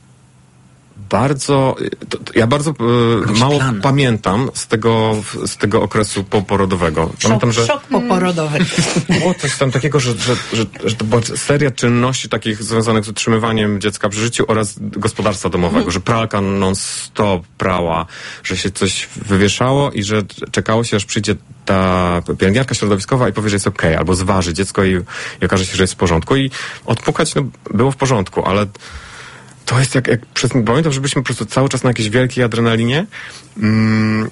Bardzo, to, to ja bardzo e, mało plan. pamiętam z tego, z tego okresu poporodowego. Pamiętam, Szok, że szok poporodowy. było coś tam takiego, że, że, że, że to była seria czynności takich związanych z utrzymywaniem dziecka przy życiu oraz gospodarstwa domowego, mm. że pralka non-stop prała, że się coś wywieszało i że czekało się, aż przyjdzie ta pielęgniarka środowiskowa i powie, że jest okej, okay, albo zważy dziecko i, i okaże się, że jest w porządku. I odpukać, no, było w porządku, ale to jest jak, jak przez, pamiętam, że byliśmy po prostu cały czas na jakiejś wielkiej adrenalinie mm,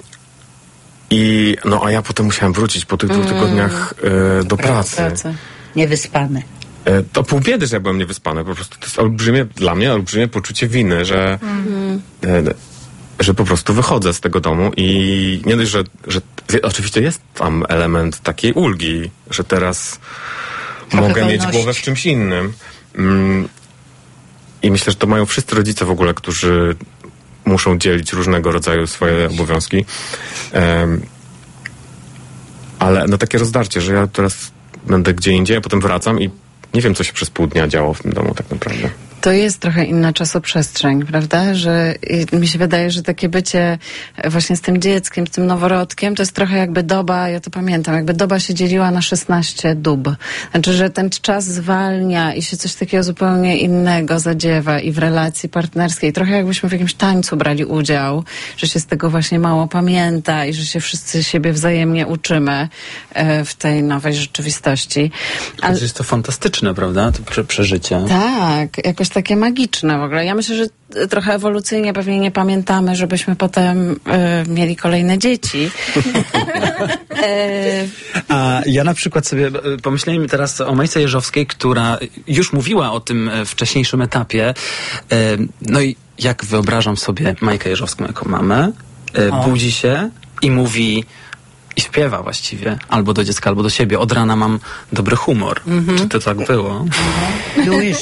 i no a ja potem musiałem wrócić po tych dwóch Mm. tygodniach e, do pracy. pracy. Niewyspany. E, to pół biedy, że ja byłem niewyspany. Po prostu to jest olbrzymie, dla mnie olbrzymie poczucie winy, że Mm. e, że po prostu wychodzę z tego domu i nie dość, że, że oczywiście jest tam element takiej ulgi, że teraz Trochę mogę wolności. mieć głowę w czymś innym. Mm, I myślę, że to mają wszyscy rodzice w ogóle, którzy muszą dzielić różnego rodzaju swoje obowiązki. Um, ale no takie rozdarcie, że ja teraz będę gdzie indziej, a potem wracam i nie wiem, co się przez pół dnia działo w tym domu tak naprawdę. To jest trochę inna czasoprzestrzeń, prawda? Że i mi się wydaje, że takie bycie właśnie z tym dzieckiem, z tym noworodkiem, to jest trochę jakby doba, ja to pamiętam, jakby doba się dzieliła na szesnaście dób. Znaczy, że ten czas zwalnia i się coś takiego zupełnie innego zadziewa i w relacji partnerskiej. Trochę jakbyśmy w jakimś tańcu brali udział, że się z tego właśnie mało pamięta i że się wszyscy siebie wzajemnie uczymy e, w tej nowej rzeczywistości. Ale... Jest to fantastyczne, prawda? To prze- przeżycie. Tak, jakoś takie magiczne w ogóle. Ja myślę, że trochę ewolucyjnie pewnie nie pamiętamy, żebyśmy potem y, mieli kolejne dzieci. A ja na przykład sobie pomyślałem teraz o Majce Jeżowskiej, która już mówiła o tym wcześniejszym etapie. No i jak wyobrażam sobie Majkę Jeżowską jako mamę, O. budzi się i mówi i śpiewa właściwie albo do dziecka, albo do siebie. Od rana mam dobry humor. Mhm. Czy to tak było? Już.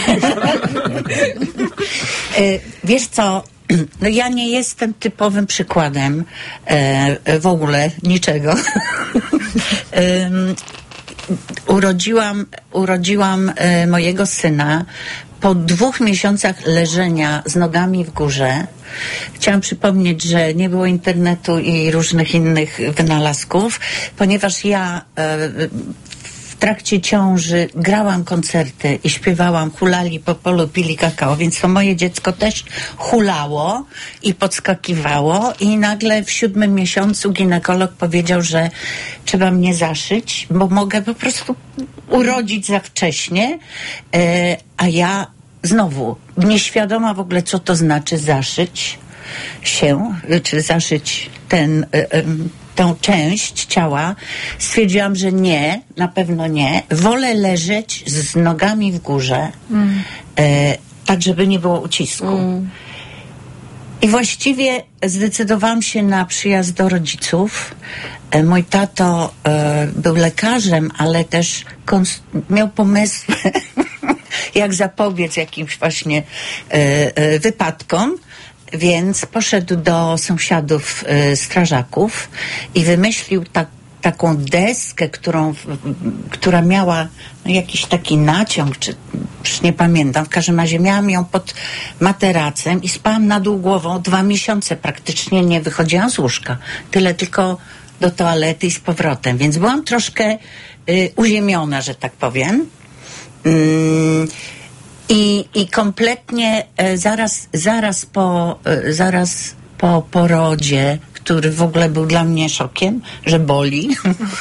E, Wiesz co, no ja nie jestem typowym przykładem e, w ogóle niczego. Em, urodziłam, urodziłam e, mojego syna po dwóch miesiącach leżenia z nogami w górze. Chciałam przypomnieć, że nie było internetu i różnych innych wynalazków, ponieważ ja e, trakcie ciąży grałam koncerty i śpiewałam, hulali po polu, pili kakao, więc to moje dziecko też hulało i podskakiwało i nagle w siódmym miesiącu ginekolog powiedział, że trzeba mnie zaszyć, bo mogę po prostu urodzić za wcześnie, e, a ja znowu nieświadoma w ogóle, co to znaczy zaszyć się, czy zaszyć ten, e, e, tę część ciała, stwierdziłam, że nie, na pewno nie. Wolę leżeć z nogami w górze, mm. e, tak żeby nie było ucisku. Mm. I właściwie zdecydowałam się na przyjazd do rodziców. E, mój tato e, był lekarzem, ale też kons- miał pomysły, jak zapobiec jakimś właśnie e, e, wypadkom. Więc poszedł do sąsiadów y, strażaków i wymyślił tak, taką deskę, którą, w, która miała no, jakiś taki naciąg, czy już nie pamiętam. W każdym razie miałam ją pod materacem i spałam na dół głową dwa miesiące. Praktycznie nie wychodziłam z łóżka. Tyle tylko do toalety i z powrotem. Więc byłam troszkę y, uziemiona, że tak powiem. Mm. I, i kompletnie e, zaraz, zaraz, po, e, zaraz po porodzie, który w ogóle był dla mnie szokiem, że boli,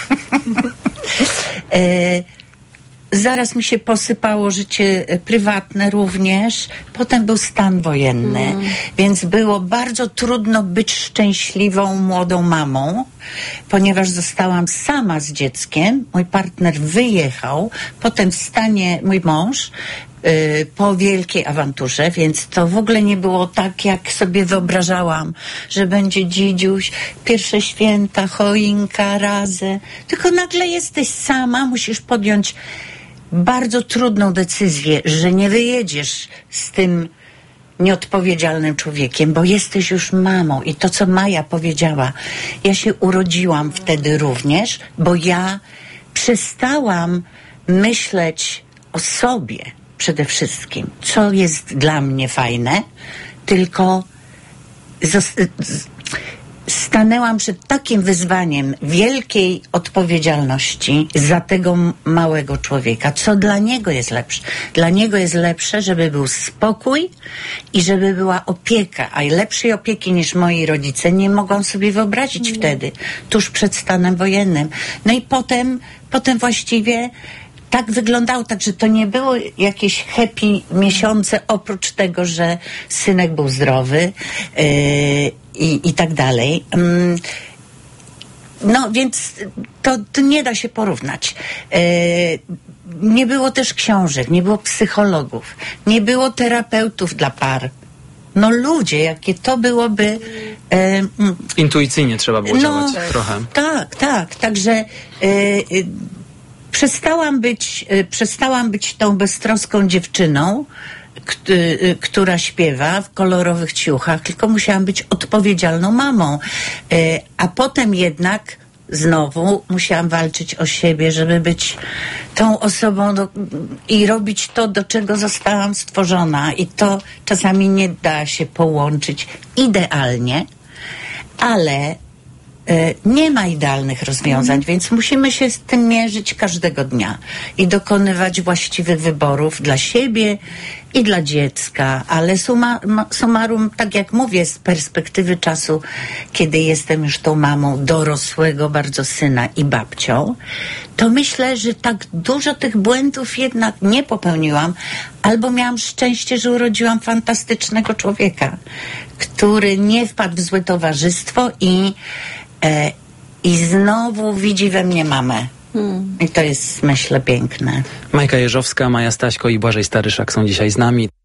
e, zaraz mi się posypało życie prywatne również. Potem był stan wojenny, mm. więc było bardzo trudno być szczęśliwą młodą mamą, ponieważ zostałam sama z dzieckiem. Mój partner wyjechał, potem w stanie mój mąż, Yy, po wielkiej awanturze, więc to w ogóle nie było tak, jak sobie wyobrażałam, że będzie dzidziuś, pierwsze święta, choinka, razem. Tylko nagle jesteś sama, musisz podjąć bardzo trudną decyzję, że nie wyjedziesz z tym nieodpowiedzialnym człowiekiem, bo jesteś już mamą. I to, co Maja powiedziała, ja się urodziłam wtedy również, bo ja przestałam myśleć o sobie przede wszystkim, co jest dla mnie fajne, tylko stanęłam przed takim wyzwaniem wielkiej odpowiedzialności za tego małego człowieka. Co dla niego jest lepsze? Dla niego jest lepsze, żeby był spokój i żeby była opieka, a lepszej opieki niż moi rodzice nie mogą sobie wyobrazić mm. wtedy, tuż przed stanem wojennym. No i potem, potem właściwie tak wyglądało, także to nie było jakieś happy miesiące, oprócz tego, że synek był zdrowy yy, i, i tak dalej. Yy, no więc to, to nie da się porównać. Yy, nie było też książek, nie było psychologów, nie było terapeutów dla par. No ludzie, jakie to byłoby... E, Intuicyjnie trzeba było no, działać trochę. Tak, tak. Także e, e, przestałam być, e, przestałam być tą beztroską dziewczyną, k, e, która śpiewa w kolorowych ciuchach, tylko musiałam być odpowiedzialną mamą. E, a potem jednak znowu musiałam walczyć o siebie, żeby być tą osobą do, i robić to, do czego zostałam stworzona. I to czasami nie da się połączyć idealnie, ale y, nie ma idealnych rozwiązań, mm. więc musimy się z tym mierzyć każdego dnia i dokonywać właściwych wyborów dla siebie i dla dziecka, ale suma, summarum, tak jak mówię, z perspektywy czasu, kiedy jestem już tą mamą dorosłego bardzo syna i babcią, to myślę, że tak dużo tych błędów jednak nie popełniłam, albo miałam szczęście, że urodziłam fantastycznego człowieka, który nie wpadł w złe towarzystwo i, e, i znowu widzi we mnie mamę. Hmm. I to jest, myślę, piękne. Majka Jeżowska, Maja Staśko i Błażej Staryszak są dzisiaj z nami.